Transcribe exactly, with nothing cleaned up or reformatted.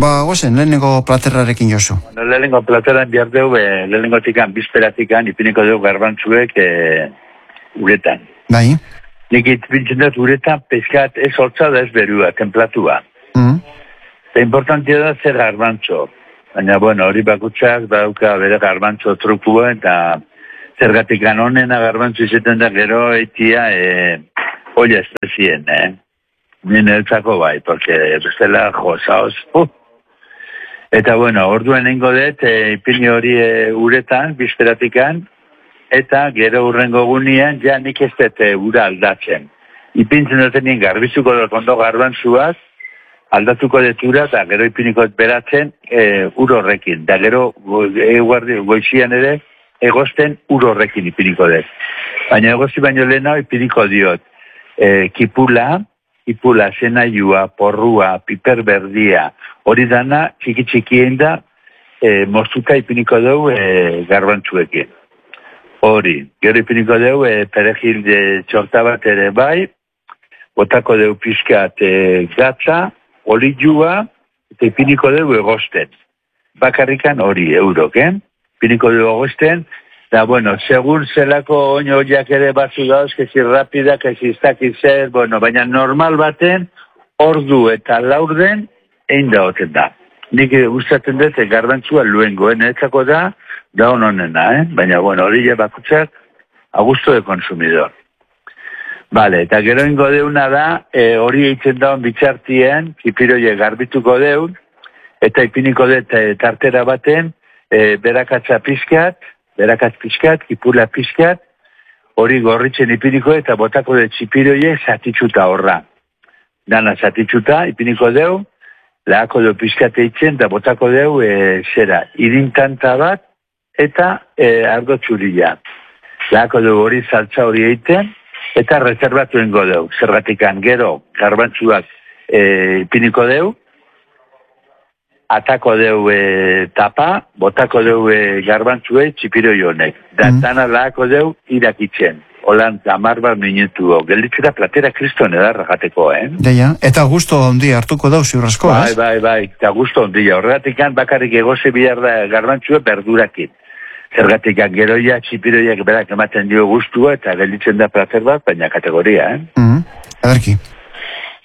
Ba, gozen, lehenengo platerrarekin jozu. Bueno, lehenengo platerran behar dugu, e, lehenengo tikan, bizperatikan, ipiniko dugu garbantzuek e, uretan. Bai. Nik ipintzen dut uretan, peskat ez hortza da ez berua, templatua. Mm. Eta importantia da zer garbantzo. Baina, bueno, hori bakutsak dauka bere garbantzo trukua, eta zergatik honena garbantzo izaten da gero eitia e, olla espezien, eh? Nire eltzako bai, porque bestela jozaoz, uh. Eta, bueno, orduen nengo dut, e, ipini hori e, uretan, bizperatikan, eta gero urrengo gunean, ja nik ez dut e, ura aldatzen. Ipintzen duten nien garbizuko dut ondo garbantzuaz, aldatuko dut ura, eta gero ipiniko dut beratzen e, ur horrekin. Da gero, go, e, guardi, goizian ere, egosten ur horrekin ipiniko dut. Baina egozi baino lehenau ipiniko diot. E, kipula, kipula, zenaiua, porrua, piperberdia, hori dana, txiki-txikien da, e, moztuta ipiniko dugu e, garbantzuekin. Hori, gero ipiniko dugu e, perejil de txorta bat ere bai, botako dugu pixkat e, gatza, olidua, eta ipiniko dugu egosten. Bakarrikan hori, eurok, eh? Ipiniko dugu egosten, da, bueno, segun zelako oino horiak ere batzu gauz, kezi rapida, kezi iztakiz zer, bueno, baina normal baten, ordu eta laurden, egin da hoten da. Nik gustatzen dut, garbantzua luengoen, etzako da, da hononena, eh? Baina, bueno, hori ja bakutsak, a gusto de consumidor. Vale, eta gero ingo deuna da, e, hori eitzen daun bitxartien, kipiroie garbituko deun, eta ipiniko dut e, tartera baten, e, berakatza pizkat, berakatz pizkat, kipula pizkat, hori gorritzen ipiniko eta botako dut txipiroie zatitxuta horra. Dana zatitxuta, ipiniko deu, lahako deu pizkate itzen, da botako deu, e, zera, irintanta bat, eta e, argo txurila. Lahako deu hori saltza hori eiten, eta reservatu ingo deu. Zergatikan gero, garbantzuak e, ipiniko deu, atako deu e, tapa, botako deu e, garbantzue txipiro jonek. Dantana mm. lahako deu irakitzen. Holan, amar bat minutu. Gelditzera platera kriston edarra jateko, eh? Deia, eta gusto ondi hartuko dau ziurrasko, bai, bai, bai, eta gusto ondia. Horregatikan bakarrik egoze bihar da garbantzue berdurakin. Zergatikan geroia, txipiroiak berak ematen dio gustua, eta gelditzen da plater bat, baina kategoria, eh? Mm. Ederki.